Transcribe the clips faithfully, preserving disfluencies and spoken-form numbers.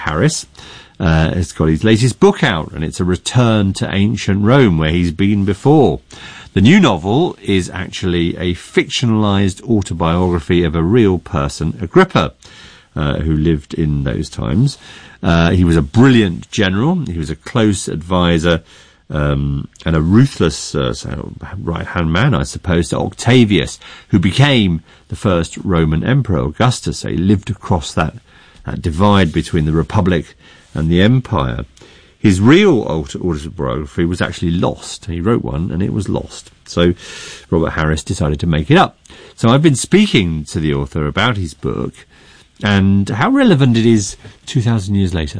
Harris uh, has got his latest book out, and it's a return to ancient Rome, where he's been before. The new novel is actually a fictionalized autobiography of a real person, Agrippa, uh, who lived in those times. Uh, he was a brilliant general. He was a close advisor um, and a ruthless uh, so right-hand man, I suppose, to Octavius, who became the first Roman emperor, Augustus. So he lived across that, that divide between the Republic and the Empire. His real autobiography was actually lost. He wrote one and it was lost. So Robert Harris decided to make it up. So I've been speaking to the author about his book and how relevant it is two thousand years later.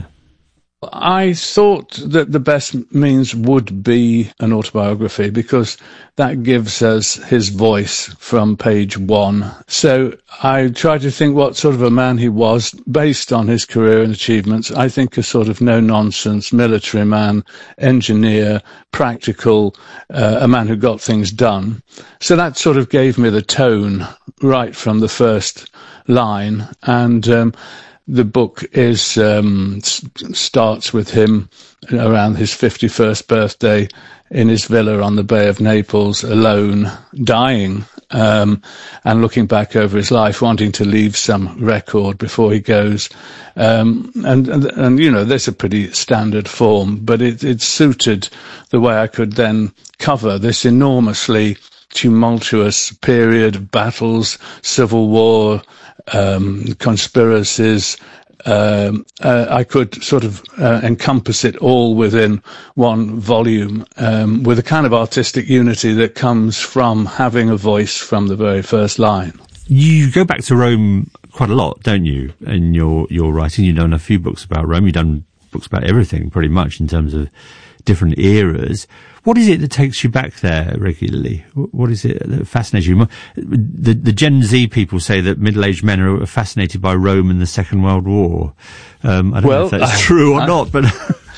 I thought that the best means would be an autobiography, because that gives us his voice from page one. So I tried to think what sort of a man he was based on his career and achievements. I think a sort of no-nonsense military man, engineer, practical, uh, a man who got things done. So that sort of gave me the tone right from the first line. And um, the book is um, starts with him around his fifty-first birthday in his villa on the Bay of Naples, alone, dying, um, and looking back over his life, wanting to leave some record before he goes. Um, and, and, and, you know, that's a pretty standard form, but it, it suited the way I could then cover this enormously tumultuous period of battles, civil war, um, conspiracies. Um, uh, I could sort of uh, encompass it all within one volume, um, with a kind of artistic unity that comes from having a voice from the very first line. You go back to Rome quite a lot, don't you, in your, your writing? You've done a few books about Rome. You've done books about everything, pretty much, in terms of different eras. What is it that takes you back there regularly? What is it that fascinates you? The, the Gen Z people say that middle-aged men are fascinated by Rome and the Second World War. Um, I don't well, know if that's I, true or I, not, but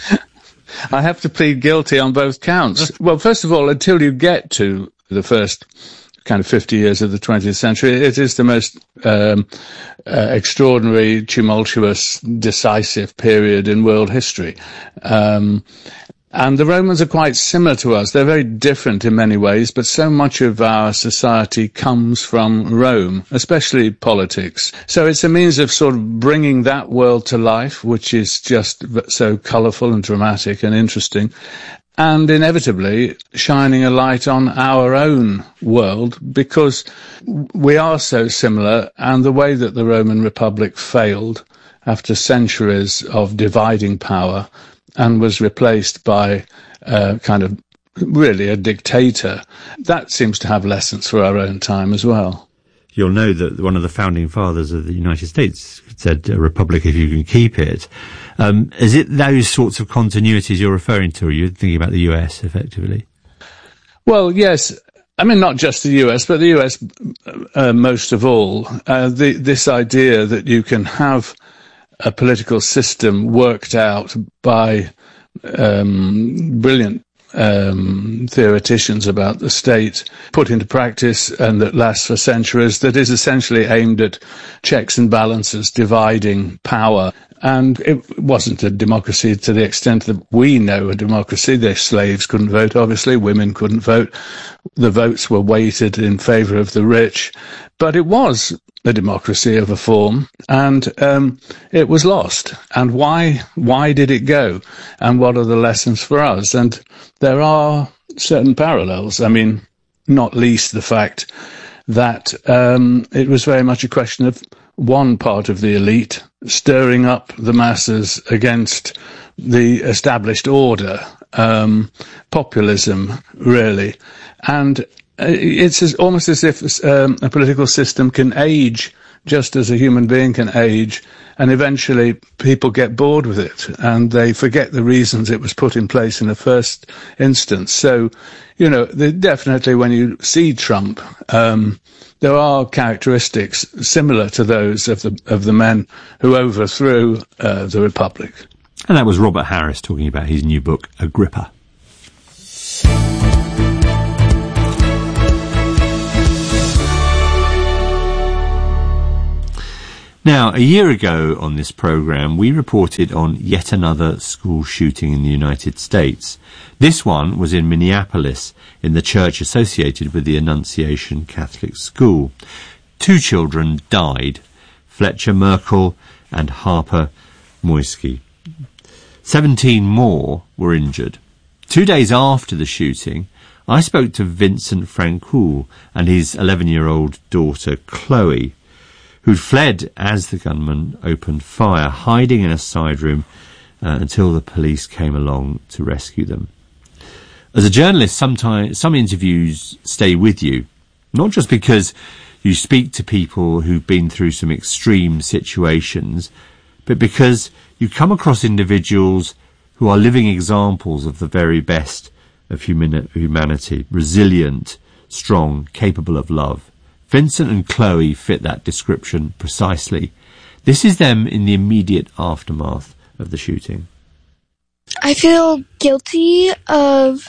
I have to plead guilty on both counts. Well, first of all, until you get to the first kind of fifty years of the twentieth century, it is the most um, uh, extraordinary, tumultuous, decisive period in world history. Um, And the Romans are quite similar to us. They're very different in many ways, but so much of our society comes from Rome, especially politics. So it's a means of sort of bringing that world to life, which is just so colourful and dramatic and interesting, and inevitably shining a light on our own world, because we are so similar, and the way that the Roman Republic failed after centuries of dividing power and was replaced by uh, kind of really a dictator, that seems to have lessons for our own time as well. You'll know that one of the founding fathers of the United States said, a republic if you can keep it. Um, is it those sorts of continuities you're referring to, or you're thinking about the U S effectively? Well, yes. I mean, not just the U S, but the U S uh, most of all. Uh, the, this idea that you can have a political system worked out by um, brilliant um, theoreticians about the state, put into practice, and that lasts for centuries, that is essentially aimed at checks and balances, dividing power. And it wasn't a democracy to the extent that we know a democracy. Their slaves couldn't vote, obviously. Women couldn't vote. The votes were weighted in favour of the rich. But it was a democracy of a form, and um, it was lost. And why? Why did it go? And what are the lessons for us? And there are certain parallels. I mean, not least the fact that um, it was very much a question of one part of the elite stirring up the masses against the established order, um, populism, really. And it's as, almost as if um, a political system can age just as a human being can age, and eventually people get bored with it and they forget the reasons it was put in place in the first instance. So, you know, definitely when you see Trump, um, there are characteristics similar to those of the of the men who overthrew uh, the Republic. And that was Robert Harris talking about his new book, Agrippa. Now, a year ago on this programme, we reported on yet another school shooting in the United States. This one was in Minneapolis, in the church associated with the Annunciation Catholic School. Two children died, Fletcher Merkel and Harper Moisky. Seventeen more were injured. Two days after the shooting, I spoke to Vincent Francoul and his eleven-year-old daughter, Chloe, who'd fled as the gunman opened fire, hiding in a side room uh, until the police came along to rescue them. As a journalist, sometimes some interviews stay with you, not just because you speak to people who've been through some extreme situations, but because you come across individuals who are living examples of the very best of human- humanity, resilient, strong, capable of love. Vincent and Chloe fit that description precisely. This is them in the immediate aftermath of the shooting. I feel guilty of,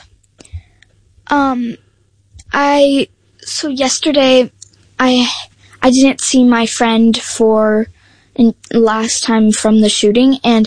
um, I, so yesterday I, I didn't see my friend for in, last time from the shooting, and,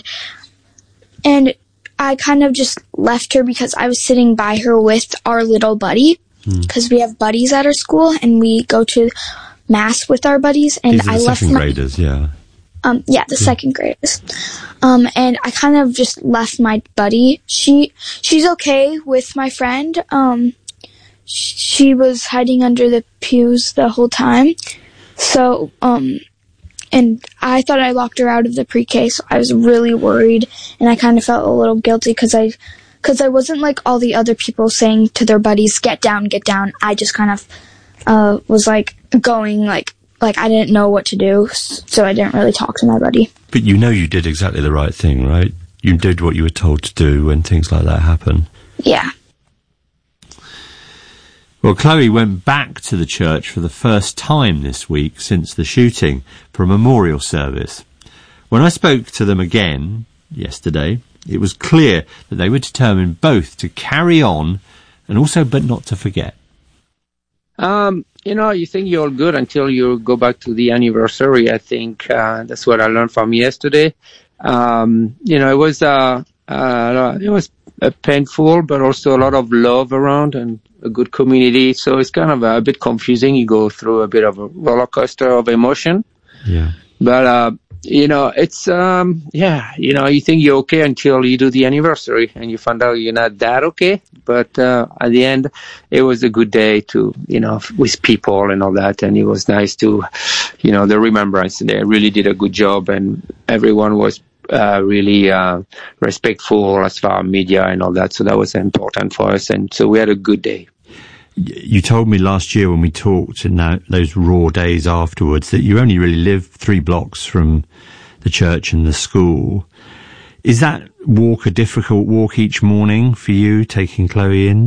and I kind of just left her because I was sitting by her with our little buddy. Because we have buddies at our school, and we go to mass with our buddies. And These are I the left second my, graders, yeah. Um, yeah, the yeah. second graders. Um, and I kind of just left my buddy. She, she's okay with my friend. Um, she was hiding under the pews the whole time. So, um, and I thought I locked her out of the pre-K, so I was really worried, and I kind of felt a little guilty because I. Because I wasn't like all the other people saying to their buddies, get down, get down. I just kind of uh, was like going like like I didn't know what to do, so I didn't really talk to my buddy. But you know you did exactly the right thing, right? You did what you were told to do when things like that happen. Yeah. Well, Chloe went back to the church for the first time this week since the shooting for a memorial service. When I spoke to them again yesterday, it was clear that they were determined both to carry on and also but not to forget. Um, you know, you think you're good until you go back to the anniversary. I think uh, that's what I learned from yesterday. Um, you know, it was uh, uh, it was uh, painful, but also a lot of love around and a good community. So it's kind of a, a bit confusing. You go through a bit of a roller coaster of emotion. Yeah. But uh, you know, it's, um, yeah, you know, you think you're okay until you do the anniversary and you find out you're not that okay. But, uh, at the end, it was a good day to, you know, with people and all that. And it was nice to, you know, the remembrance. They really did a good job, and everyone was, uh, really, uh, respectful as far as media and all that. So that was important for us. And so we had a good day. You told me last year when we talked, and now those raw days afterwards, that you only really live three blocks from the church and the school. Is that walk a difficult walk each morning for you, taking Chloe in?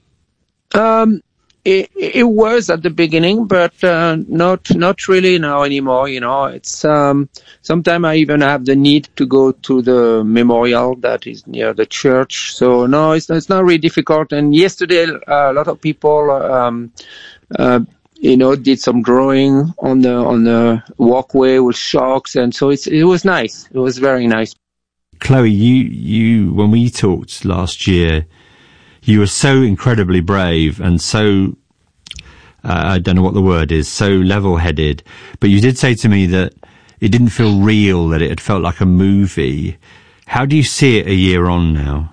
Um, it, it was at the beginning, but uh, not not really now anymore. You know, it's um, sometimes I even have the need to go to the memorial that is near the church. So no, it's it's not really difficult. And yesterday, uh, a lot of people, um, uh, you know, did some drawing on the on the walkway with chalks, and so it's it was nice. It was very nice. Chloe, you you when we talked last year, you were so incredibly brave and so, uh, I don't know what the word is, so level-headed. But you did say to me that it didn't feel real, that it had felt like a movie. How do you see it a year on now?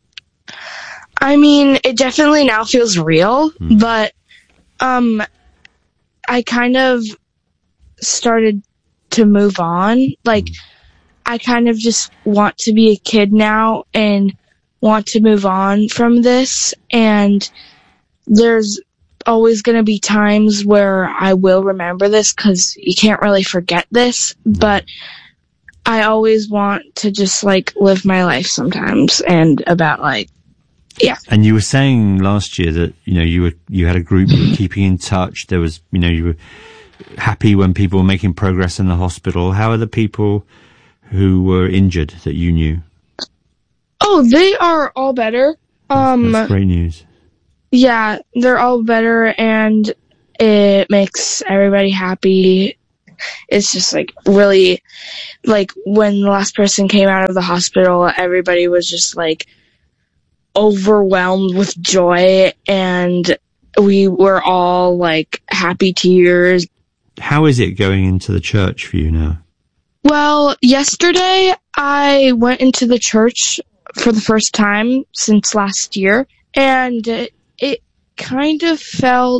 I mean, it definitely now feels real, hmm. but um, I kind of started to move on. Like, hmm. I kind of just want to be a kid now and want to move on from this, and there's always going to be times where I will remember this because you can't really forget this, but I always want to just like live my life sometimes, and about like, yeah. And you were saying last year that, you know, you were, you had a group you were keeping in touch. There was, you know, you were happy when people were making progress in the hospital. How are the people who were injured that you knew? Oh, they are all better. Um, That's great news. Yeah, they're all better, and it makes everybody happy. it's just like really, like when the last person came out of the hospital, everybody was just like overwhelmed with joy, and we were all like happy tears. How is it going into the church for you now? Well, yesterday I went into the church for the first time since last year, and it, it kind of felt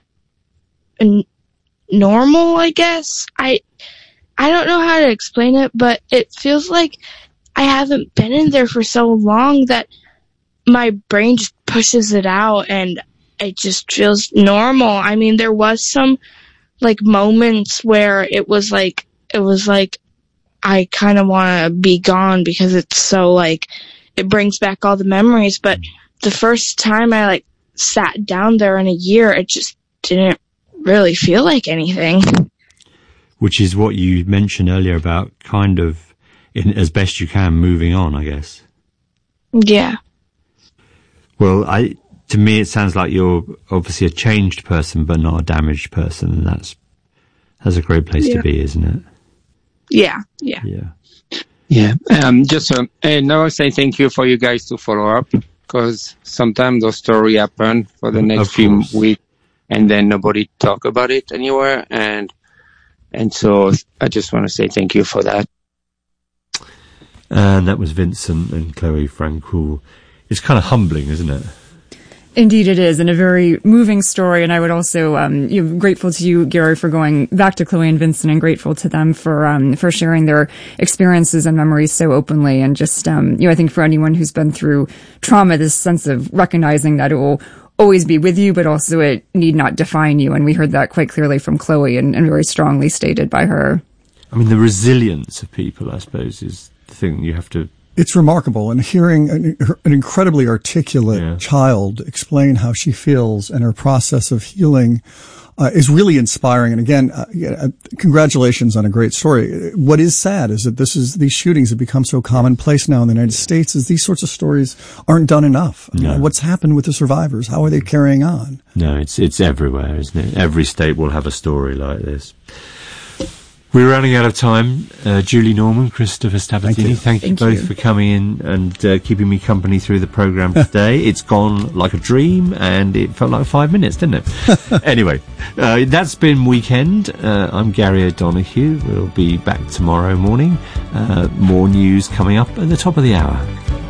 n- normal, I guess. I I don't know how to explain it, but it feels like I haven't been in there for so long that my brain just pushes it out, and it just feels normal. I mean, there was some like moments where it was like it was like I kind of want to be gone because it's so like it brings back all the memories. But the first time I like sat down there in a year, it just didn't really feel like anything. Which is what you mentioned earlier about kind of, in, as best you can, moving on, I guess. Yeah. Well, I to me it sounds like you're obviously a changed person, but not a damaged person, and that's that's a great place yeah. to be, isn't it? Yeah. Yeah. Yeah. Yeah. Um, just um, and now I say thank you for you guys to follow up, because sometimes those stories happen for the next few weeks, and then nobody talk about it anywhere, and and so I just want to say thank you for that. And that was Vincent and Chloe Francoul. It's kind of humbling, isn't it? Indeed it is, and a very moving story. And I would also, um, you know, grateful to you, Gary, for going back to Chloe and Vincent, and grateful to them for, um, for sharing their experiences and memories so openly. And just, um, you know, I think for anyone who's been through trauma, this sense of recognizing that it will always be with you, but also it need not define you. And we heard that quite clearly from Chloe, and, and very strongly stated by her. I mean, the resilience of people, I suppose, is the thing you have to... It's remarkable, and hearing an, an incredibly articulate yeah. child explain how she feels and her process of healing uh, is really inspiring. And again, uh, yeah, congratulations on a great story. What is sad is that this is these shootings have become so commonplace now in the United States. Is these sorts of stories aren't done enough. I no. mean, what's happened with the survivors? How are they carrying on? No, it's it's everywhere, isn't it? Every state will have a story like this. We're running out of time. Uh, Julie Norman, Christopher Stabatini, thank you, thank you thank both you. for coming in and uh, keeping me company through the programme today. It's gone like a dream, and it felt like five minutes, didn't it? Anyway, uh, that's been Weekend. Uh, I'm Gary O'Donoghue. We'll be back tomorrow morning. Uh, more news coming up at the top of the hour.